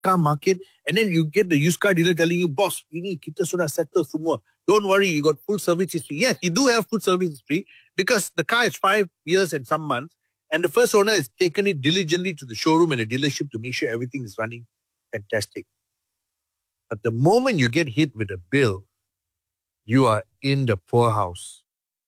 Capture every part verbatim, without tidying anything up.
car market, and then you get the used car dealer telling you, boss, ini kita sudah settle semua. Don't worry, you got full service history. Yes, you do have full service history because the car is five years and some months, and the first owner has taken it diligently to the showroom and the dealership to make sure everything is running fantastic. But the moment you get hit with a bill, you are in the poorhouse.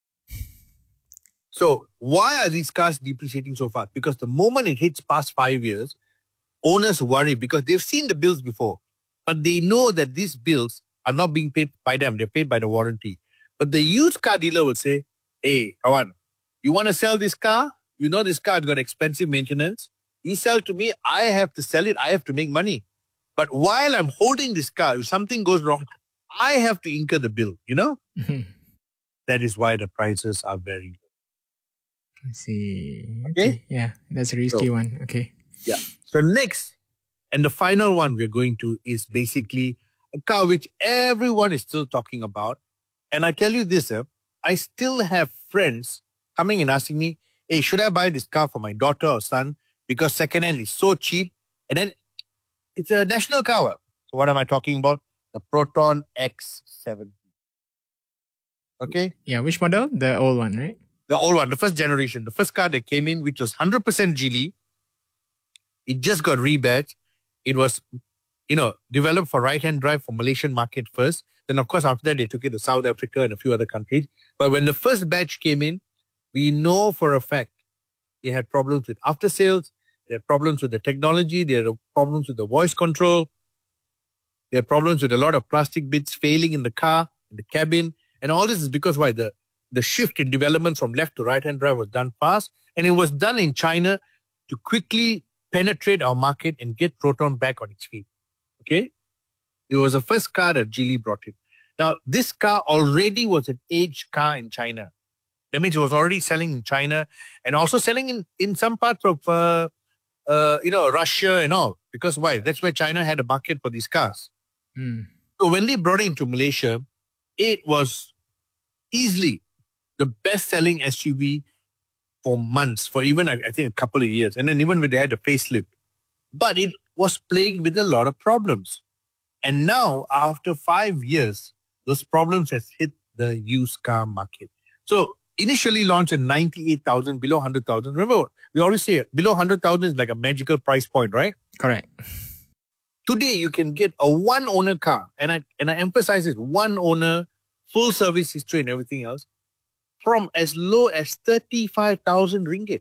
So why are these cars depreciating so fast? Because the moment it hits past five years, owners worry because they've seen the bills before, but they know that these bills are not being paid by them. They're paid by the warranty. But the used car dealer will say, hey, Kawan, you want to sell this car? You know this car has got expensive maintenance. You sell to me, I have to sell it. I have to make money. But while I'm holding this car, if something goes wrong, I have to incur the bill, you know? Mhm. That is why the prices are very low. I see. Okay? Okay. Yeah, that's a risky So- one. Okay. Yeah. So next, and the final one we're going to is basically a car which everyone is still talking about. And I tell you this, eh, I still have friends coming and asking me, hey, should I buy this car for my daughter or son? Because secondhand is so cheap. And then it's a national car. So what am I talking about? The Proton X seventy. Okay? Yeah, which model? The old one, right? The old one, the first generation, the first car that came in, which was one hundred percent Geely. It just got rebadged. It was, you know, developed for right-hand drive for Malaysian market first. Then, of course, after that, they took it to South Africa and a few other countries. But when the first batch came in, we know for a fact they had problems with after sales. They had problems with the technology. They had problems with the voice control. They had problems with a lot of plastic bits failing in the car, in the cabin. And all this is because why? The, the shift in development from left to right-hand drive was done fast. And it was done in China to quickly penetrate our market and get Proton back on its feet. Okay? It was the first car that Geely brought in. Now, this car already was an aged car in China. That means it was already selling in China and also selling in, in some parts of, uh, uh, you know, Russia and all. Because why? That's where China had a market for these cars. Mm. So when they brought it into Malaysia, it was easily the best-selling S U V for months, for even, I I think, a couple of years. And then even when they had a facelift. But it was plagued with a lot of problems. And now, after five years, those problems has hit the used car market. So initially launched at ninety-eight thousand, below one hundred thousand. Remember, we always say it, below one hundred thousand is like a magical price point, right? Correct. Today, you can get a one-owner car. And I, and I emphasize it, one owner, full service history and everything else, from as low as thirty-five thousand ringgit.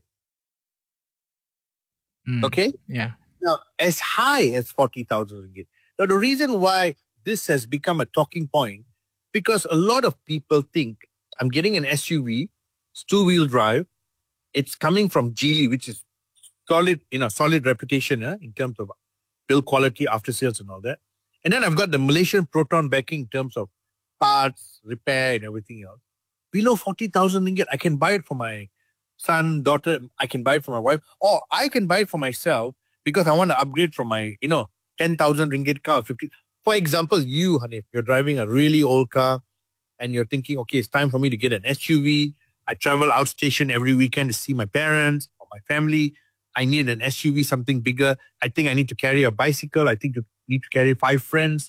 Mm. Okay? Yeah. Now, as high as forty thousand ringgit. Now, the reason why this has become a talking point, because a lot of people think, I'm getting an S U V, it's two-wheel drive, it's coming from Geely, which is solid, you know, solid reputation eh, in terms of build quality, after sales and all that. And then I've got the Malaysian Proton backing in terms of parts, repair and everything else. Below forty thousand ringgit, I can buy it for my son, daughter, I can buy it for my wife, or I can buy it for myself because I want to upgrade from my, you know, ten thousand ringgit car. fifty. For example, you, Hanif, you're driving a really old car and you're thinking, okay, it's time for me to get an S U V. I travel outstation every weekend to see my parents or my family. I need an S U V, something bigger. I think I need to carry a bicycle. I think I need to carry five friends.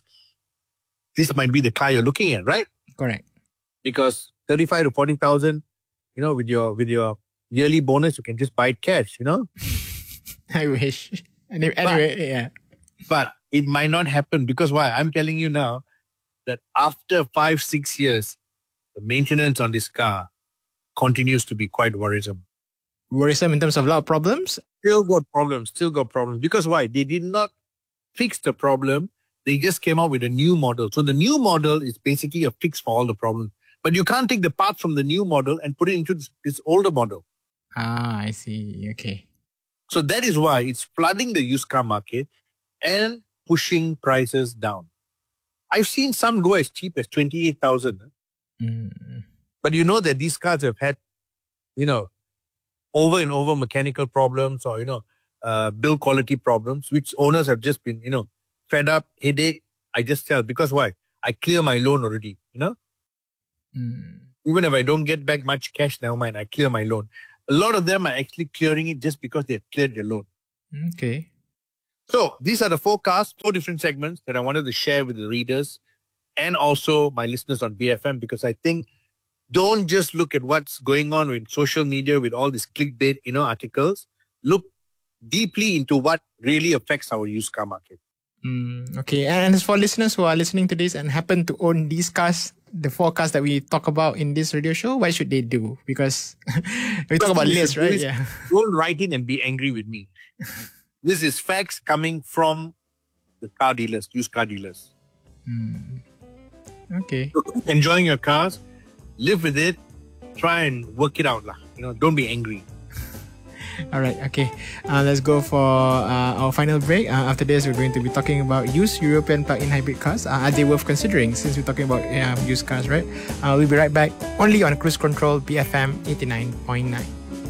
This might be the car you're looking at, right? Correct. Because thirty-five to forty thousand, you know, with your with your yearly bonus, you can just buy it cash, you know. I wish. Any- Anyway, yeah. But it might not happen because why? I'm telling you now that after five, six years, the maintenance on this car continues to be quite worrisome. Worrisome in terms of a lot of problems. Still got problems, still got problems. Because why? They did not fix the problem. They just came out with a new model. So the new model is basically a fix for all the problems. But you can't take the parts from the new model and put it into this, this older model. Ah, I see. Okay. So that is why it's flooding the used car market and pushing prices down. I've seen some go as cheap as twenty-eight thousand. Mm. But you know that these cars have had, you know, over and over mechanical problems or, you know, uh, build quality problems, which owners have just been, you know, fed up, headache. I just tell because why? I clear my loan already, you know. Mm. Even if I don't get back much cash, never mind, I clear my loan. A lot of them are actually clearing it just because they have cleared their loan. Okay. So these are the four cars, four different segments that I wanted to share with the readers and also my listeners on B F M, because I think don't just look at what's going on with social media with all these clickbait, you know, articles. Look deeply into what really affects our used car market. Mm, okay, and as for listeners who are listening to this and happen to own these cars, the four cars that we talk about in this radio show, what should they do? Because we talk about lists, right? Yeah. Don't write in and be angry with me. This is facts coming from the car dealers, used car dealers. Mm. Okay. So enjoying your cars, live with it, try and work it out. Lah. You know, don't be angry. All right, okay. Uh, let's go for uh, our final break. Uh, after this, we're going to be talking about used European plug-in hybrid cars. Uh, are they worth considering since we're talking about uh, used cars, right? Uh, we'll be right back only on Cruise Control B F M eighty-nine point nine.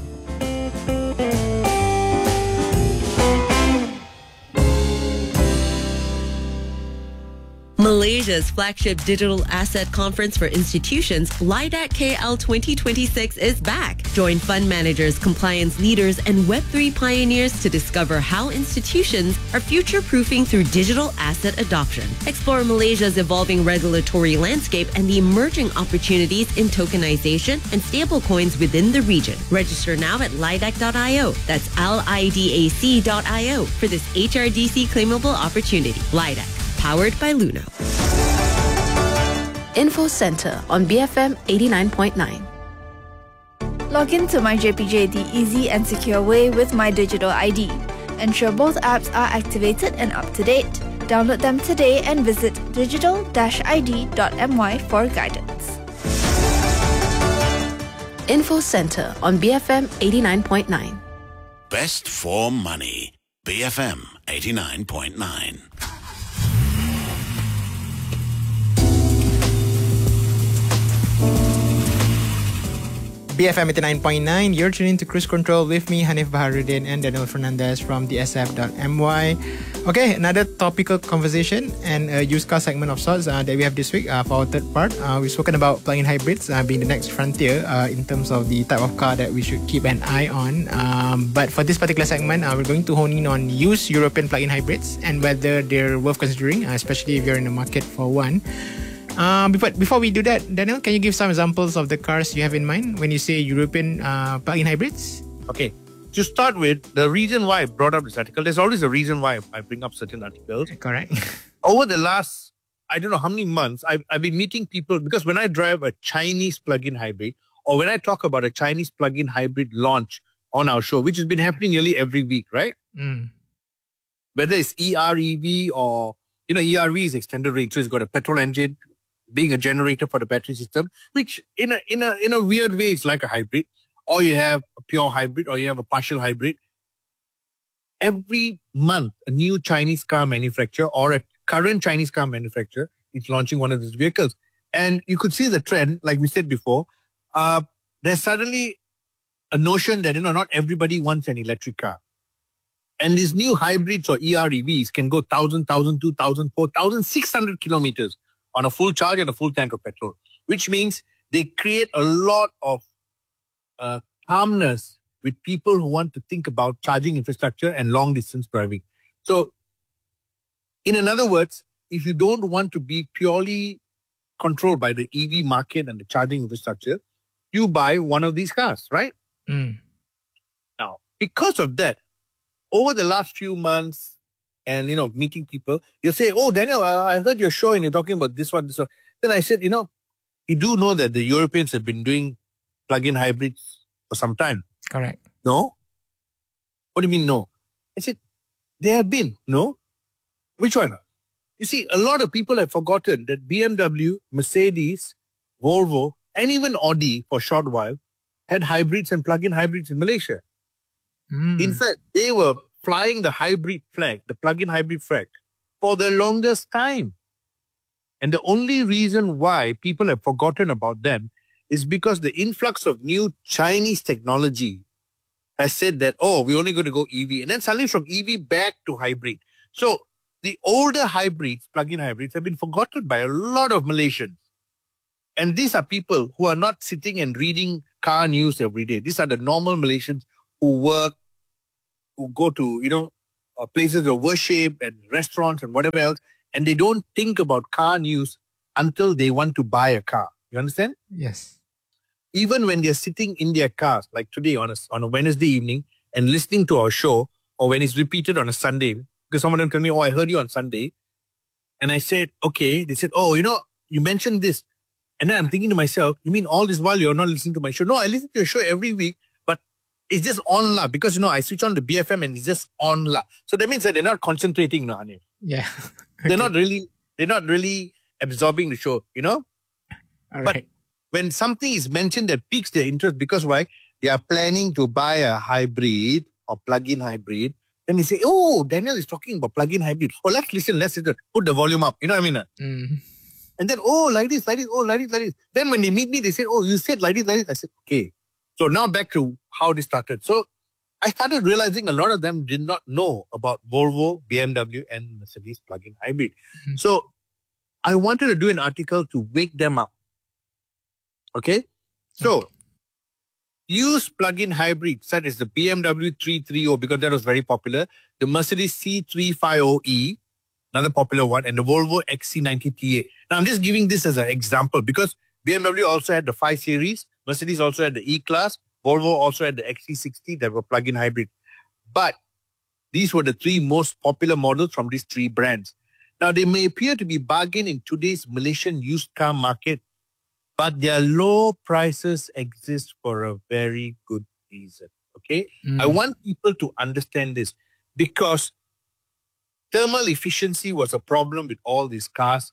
Malaysia's flagship digital asset conference for institutions, LIDAC K L twenty twenty-six, is back. Join fund managers, compliance leaders, and Web three pioneers to discover how institutions are future-proofing through digital asset adoption. Explore Malaysia's evolving regulatory landscape and the emerging opportunities in tokenization and stablecoins within the region. Register now at lidac dot io. That's L I D A C dot I O for this H R D C claimable opportunity. LIDAC. Powered by Luno. Info Center on B F M eighty-nine point nine. Log in to MyJPJ the easy and secure way with My Digital I D. Ensure both apps are activated and up to date. Download them today and visit digital dash I D dot M Y for guidance. Info Center on B F M eighty-nine point nine. Best for money. B F M eighty-nine point nine. B F M eighty-nine point nine, you're tuning to Cruise Control with me, Hanif Baharuddin and Daniel Fernandez from D S F dot M Y. Okay, another topical conversation and a used car segment of sorts uh, that we have this week uh, for our third part. Uh, we've spoken about plug-in hybrids uh, being the next frontier uh, in terms of the type of car that we should keep an eye on. Um, but for this particular segment, uh, we're going to hone in on used European plug-in hybrids and whether they're worth considering, uh, especially if you're in the market for one. Um, before, before we do that, Daniel, can you give some examples of the cars you have in mind when you say European uh, plug-in hybrids? Okay. To start with, the reason why I brought up this article, there's always a reason why I bring up certain articles. Correct. Over the last, I don't know how many months, I've, I've been meeting people because when I drive a Chinese plug-in hybrid or when I talk about a Chinese plug-in hybrid launch on our show, which has been happening nearly every week, right? Mm. Whether it's E R E V or, you know, E R V is extended range. So it's got a petrol engine, being a generator for the battery system, which in a in a in a weird way is like a hybrid, or you have a pure hybrid, or you have a partial hybrid. Every month, a new Chinese car manufacturer or a current Chinese car manufacturer is launching one of these vehicles, and you could see the trend, like we said before. Uh, there's suddenly a notion that you know not everybody wants an electric car, and these new hybrids or E R E Vs can go thousand, thousand, two thousand, four thousand, six hundred kilometers. On a full charge and a full tank of petrol, which means they create a lot of uh, calmness with people who want to think about charging infrastructure and long distance driving. So, in other words, if you don't want to be purely controlled by the E V market and the charging infrastructure, you buy one of these cars, right? Mm. Now, because of that, over the last few months, and, you know, meeting people, you'll say, oh, Daniel, I heard your show and you're talking about this one, this one. Then I said, you know, you do know that the Europeans have been doing plug-in hybrids for some time. Correct. No? What do you mean no? I said, they have been. No? Which one? You see, a lot of people have forgotten that B M W, Mercedes, Volvo, and even Audi for a short while had hybrids and plug-in hybrids in Malaysia. Mm. In fact, they were flying the hybrid flag, the plug-in hybrid flag, for the longest time. And the only reason why people have forgotten about them is because the influx of new Chinese technology has said that, oh, we're only going to go E V. And then suddenly from E V back to hybrid. So the older hybrids, plug-in hybrids, have been forgotten by a lot of Malaysians. And these are people who are not sitting and reading car news every day. These are the normal Malaysians who work, who go to, you know, or places of worship and restaurants and whatever else, and they don't think about car news until they want to buy a car. You understand? Yes. Even when they're sitting in their cars, like today on a, on a Wednesday evening and listening to our show, or when it's repeated on a Sunday, because someone will tell me, oh, I heard you on Sunday. And I said, okay. They said, oh, you know, you mentioned this. And then I'm thinking to myself, you mean all this while you're not listening to my show? No, I listen to your show every week, but it's just on la, because, you know, I switch on the B F M and it's just on la. So that means that they're not concentrating, no, Hanif. Yeah. They're okay. not really, they're not really absorbing the show, you know? All but right. when something is mentioned that piques their interest, because why? They are planning to buy a hybrid or plug-in hybrid. Then they say, oh, Daniel is talking about plug-in hybrid. Oh, let's listen, let's listen. Put the volume up. You know what I mean? Mm. And then, oh, like this, like this, oh, like this, like this. Then when they meet me, they say, oh, you said like this, like this. I said, okay. So now back to how this started. So I started realizing a lot of them did not know about Volvo, B M W, and Mercedes plug-in hybrid. Mm-hmm. So I wanted to do an article to wake them up. Okay? So okay. use plug-in hybrid such as the B M W three thirty because that was very popular, the Mercedes C three fifty E, another popular one, and the Volvo X C ninety T A. Now, I'm just giving this as an example because B M W also had the five series, Mercedes also had the E-Class, Volvo also had the X C sixty that were plug-in hybrid. But these were the three most popular models from these three brands. Now, they may appear to be bargain in today's Malaysian used car market, but their low prices exist for a very good reason. Okay? Mm. I want people to understand this because thermal efficiency was a problem with all these cars,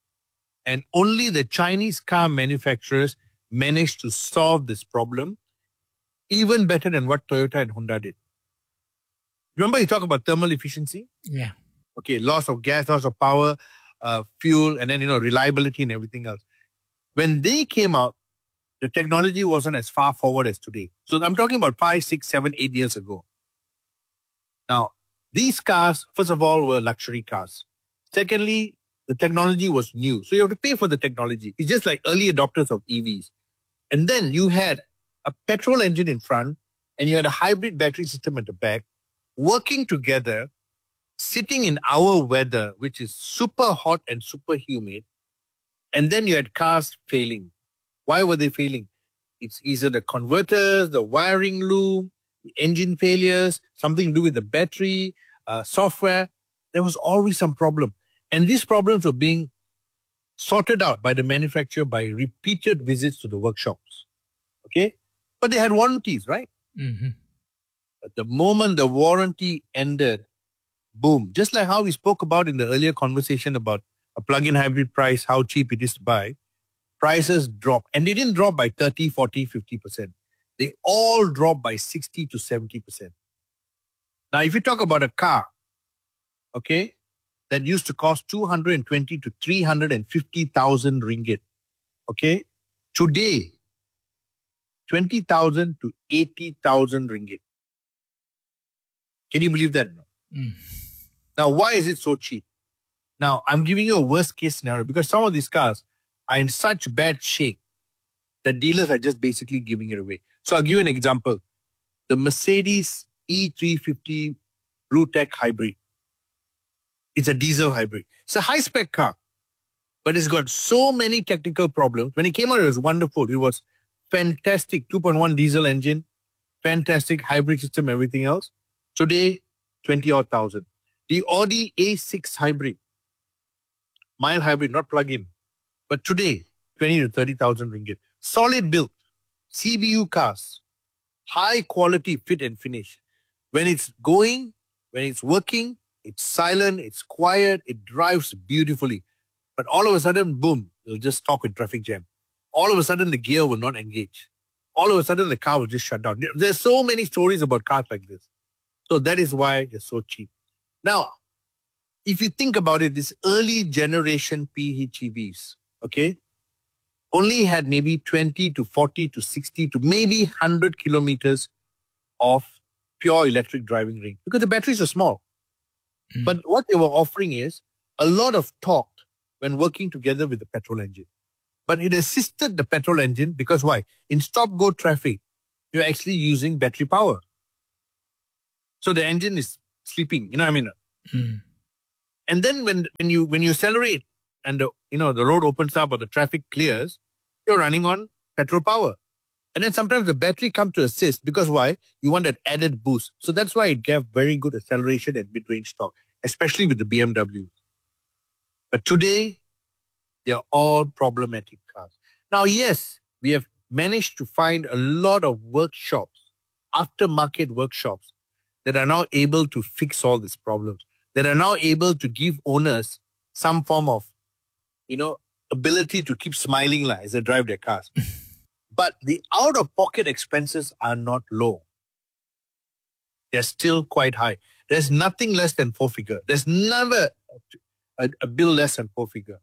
and only the Chinese car manufacturers managed to solve this problem even better than what Toyota and Honda did. Remember you talk about thermal efficiency? Yeah. Okay, loss of gas, loss of power, uh, fuel, and then, you know, reliability and everything else. When they came out, the technology wasn't as far forward as today. So I'm talking about five, six, seven, eight years ago. Now, these cars, first of all, were luxury cars. Secondly, the technology was new. So you have to pay for the technology. It's just like early adopters of E Vs. And then you had a petrol engine in front and you had a hybrid battery system at the back working together, sitting in our weather, which is super hot and super humid. And then you had cars failing. Why were they failing? It's either the converters, the wiring loom, the engine failures, something to do with the battery, uh, software. There was always some problem. And these problems were being sorted out by the manufacturer by repeated visits to the workshops. Okay? But they had warranties, right? Mm-hmm. But the moment the warranty ended, boom. Just like how we spoke about in the earlier conversation about a plug-in hybrid price, how cheap it is to buy, prices dropped. And they didn't drop by thirty, forty, fifty percent. They all dropped by sixty to seventy percent. Now, if you talk about a car, okay, that used to cost two hundred twenty to three hundred fifty thousand ringgit, okay, today, twenty thousand to eighty thousand ringgit. Can you believe that? Mm. Now, why is it so cheap? Now, I'm giving you a worst case scenario because some of these cars are in such bad shape that dealers are just basically giving it away. So I'll give you an example. The Mercedes E three fifty BlueTech Hybrid. It's a diesel hybrid. It's a high-spec car, but it's got so many technical problems. When it came out, it was wonderful. It was fantastic. two point one diesel engine, fantastic hybrid system, everything else. Today, twenty odd thousand. The Audi A six hybrid, mild hybrid, not plug-in. But today, twenty to thirty thousand ringgit. Solid build, C B U cars, high quality fit and finish. When it's going, when it's working, it's silent, it's quiet, it drives beautifully. But all of a sudden, boom, it'll just stop in traffic jam. All of a sudden, the gear will not engage. All of a sudden, the car will just shut down. There's so many stories about cars like this. So that is why they're so cheap. Now, if you think about it, this early generation P H E Vs, okay, only had maybe twenty to forty to sixty to maybe one hundred kilometers of pure electric driving range because the batteries are small. Mm. But what they were offering is a lot of torque when working together with the petrol engine. But it assisted the petrol engine because why? In stop-go traffic, you're actually using battery power. So the engine is sleeping. You know what I mean? Mm. And then when, when you when you accelerate and the, you know, the road opens up or the traffic clears, you're running on petrol power. And then sometimes the battery comes to assist because why? You want that added boost. So that's why it gave very good acceleration at mid-range torque, especially with the B M W. But today, they're all problematic cars. Now, yes, we have managed to find a lot of workshops, aftermarket workshops, that are now able to fix all these problems, that are now able to give owners some form of, you know, ability to keep smiling like as they drive their cars. But the out-of-pocket expenses are not low. They're still quite high. There's nothing less than four figure. There's never a, a bill less than four figure.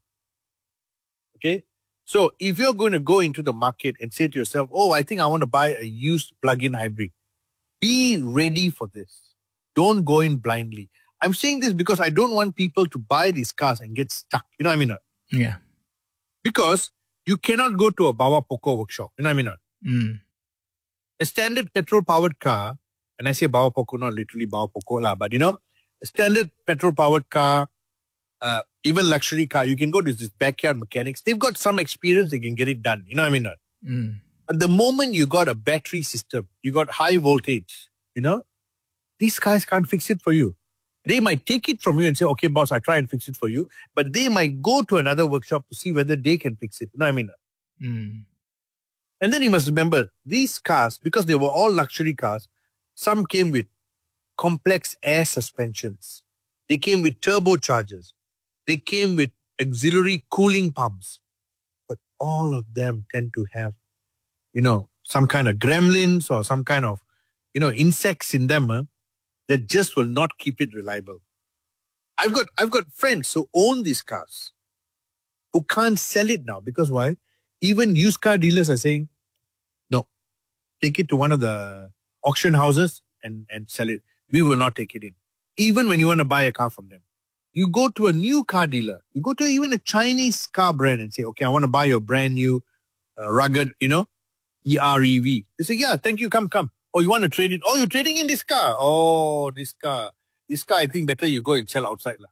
Okay? So if you're going to go into the market and say to yourself, oh, I think I want to buy a used plug-in hybrid, be ready for this. Don't go in blindly. I'm saying this because I don't want people to buy these cars and get stuck. You know what I mean? Yeah. Because you cannot go to a Bawa Poco workshop. You know what I mean? Mm. A standard petrol-powered car, and I say Bawa Poco, not literally Bawa Poco, lah, but you know, a standard petrol-powered car, uh, even luxury car, you can go to this backyard mechanics. They've got some experience, they can get it done. You know what I mean? Mm. But the moment you got a battery system, you got high voltage, you know, these guys can't fix it for you. They might take it from you and say, okay, boss, I try and fix it for you. But they might go to another workshop to see whether they can fix it. You know what I mean? Mm. And then you must remember, these cars, because they were all luxury cars, some came with complex air suspensions. They came with turbochargers. They came with auxiliary cooling pumps. But all of them tend to have, you know, some kind of gremlins or some kind of, you know, insects in them, huh, that just will not keep it reliable. I've got I've got friends who own these cars who can't sell it now because why? Even used car dealers are saying, no, take it to one of the auction houses and, and sell it. We will not take it in. Even when you want to buy a car from them. You go to a new car dealer. You go to even a Chinese car brand and say, okay, I want to buy your brand new uh, rugged, you know, E R E V. They say, yeah, thank you, come, come. Oh, you want to trade it? Oh, you're trading in this car. Oh, this car. This car, I think better you go and sell outside. La.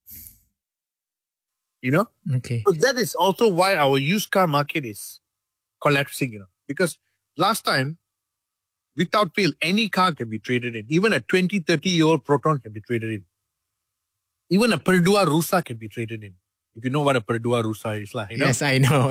You know? Okay. So that is also why our used car market is collapsing, you know. Because last time, without fail, any car can be traded in. Even a twenty, thirty-year-old Proton can be traded in. Even a Perdua Rusa can be traded in. If you know what a Perdua Rusa is. La, you know? Yes, I know.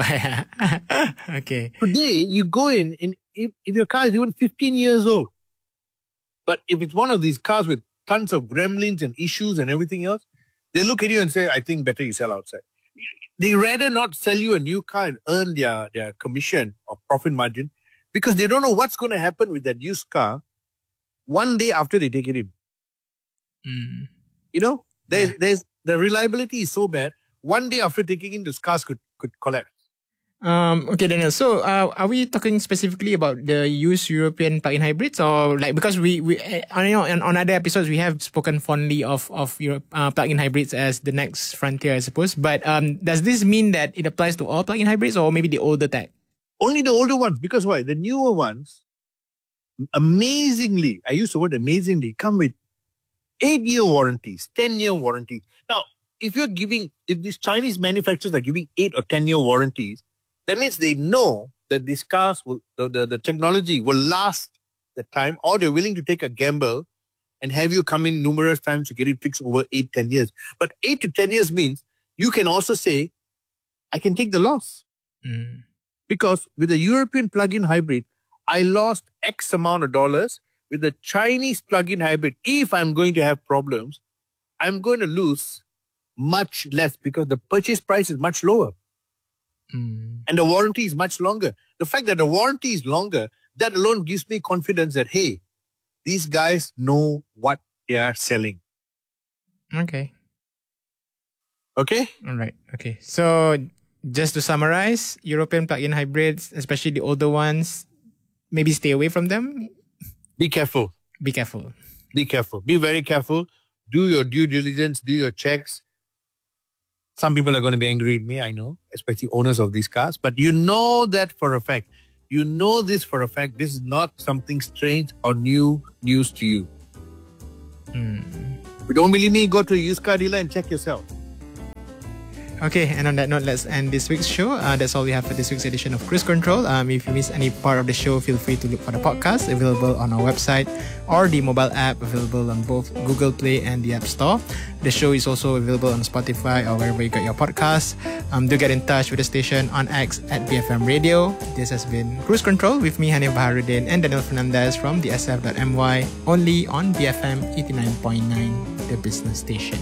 Okay. Today, you go in, and if, if your car is even fifteen years old, but if it's one of these cars with tons of gremlins and issues and everything else, they look at you and say, I think better you sell outside. They rather not sell you a new car and earn their, their commission or profit margin because they don't know what's going to happen with that used car one day after they take it in. Mm. You know, there's, Yeah. there's, the reliability is so bad. One day after taking in, those cars could, could collapse. Um, okay, Daniel. So, uh, are we talking specifically about the used European plug-in hybrids, or like because we we uh, I know on, on other episodes we have spoken fondly of of Europe, uh, plug-in hybrids as the next frontier, I suppose. But um, does this mean that it applies to all plug-in hybrids, or maybe the older type? Only the older ones, because why? The newer ones, amazingly, I use the word amazingly, come with eight-year warranties, ten-year warranties. Now, if you're giving, if these Chinese manufacturers are giving eight or ten-year warranties, that means they know that these cars will, the, the, the technology will last the time, or they're willing to take a gamble and have you come in numerous times to get it fixed over eight, ten years. But eight to ten years means you can also say, I can take the loss. Mm. Because with a European plug-in hybrid, I lost X amount of dollars. With the Chinese plug-in hybrid, if I'm going to have problems, I'm going to lose much less because the purchase price is much lower. Mm. And the warranty is much longer. The fact that the warranty is longer, that alone gives me confidence that, hey, these guys know what they are selling. Okay. Okay? All right. Okay. So, just to summarize, European plug-in hybrids, especially the older ones, maybe stay away from them. Be careful. Be careful. Be careful. Be very careful. Do your due diligence. Do your checks. Some people are going to be angry at me, I know, especially owners of these cars. But you know that for a fact. You know this for a fact. This is not something strange or new news to you. But don't believe me, go to a used car dealer and check yourself. Okay, and on that note, let's end this week's show. Uh, that's all we have for this week's edition of Cruise Control. Um, if you miss any part of the show, feel free to look for the podcast available on our website or the mobile app available on both Google Play and the App Store. The show is also available on Spotify or wherever you get your podcasts. Um, do get in touch with the station on X at B F M Radio. This has been Cruise Control with me, Hanif Baharuddin, and Daniel Fernandez from the S F dot M Y, only on B F M eighty-nine point nine, the business station.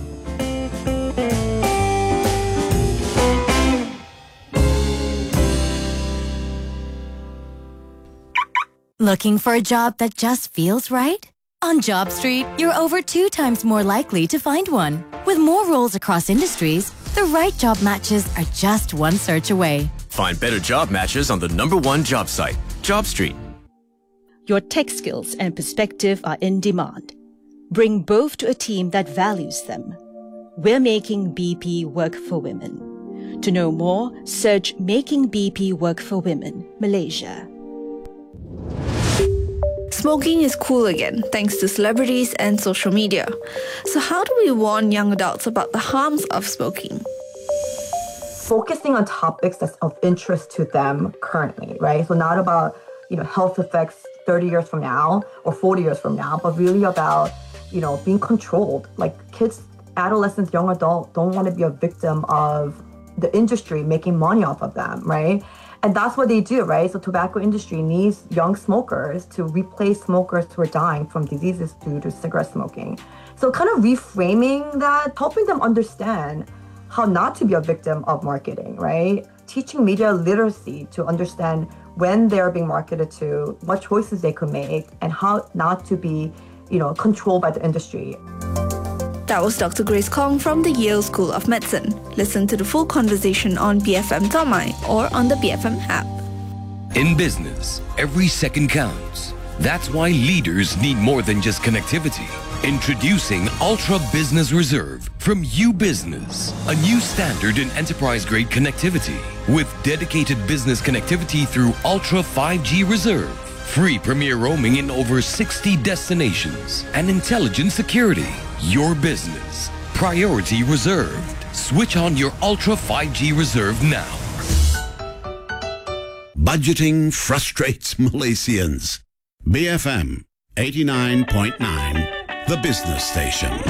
Looking for a job that just feels right? On JobStreet, you're over two times more likely to find one. With more roles across industries, the right job matches are just one search away. Find better job matches on the number one job site, JobStreet. Your tech skills and perspective are in demand. Bring both to a team that values them. We're making B P work for women. To know more, search Making B P Work for Women, Malaysia. Smoking is cool again thanks to celebrities and social media. So how do we warn young adults about the harms of smoking? Focusing on topics that's of interest to them currently, right? So not about, you know, health effects thirty years from now or forty years from now, but really about, you know, being controlled. Like kids, adolescents, young adults don't want to be a victim of the industry making money off of them, right? And that's what they do, right? So tobacco industry needs young smokers to replace smokers who are dying from diseases due to cigarette smoking. So kind of reframing that, helping them understand how not to be a victim of marketing, right? Teaching media literacy to understand when they're being marketed to, what choices they could make, and how not to be, you know, controlled by the industry. That was Doctor Grace Kong from the Yale School of Medicine. Listen to the full conversation on B F M dot M Y or on the B F M app. In business, every second counts. That's why leaders need more than just connectivity. Introducing Ultra Business Reserve from U Business, a new standard in enterprise-grade connectivity with dedicated business connectivity through Ultra five G Reserve, free premier roaming in over sixty destinations, and intelligent security. Your business, priority reserved. Switch on your Ultra five G Reserve now. Budgeting frustrates Malaysians. B F M eighty-nine point nine, the business station.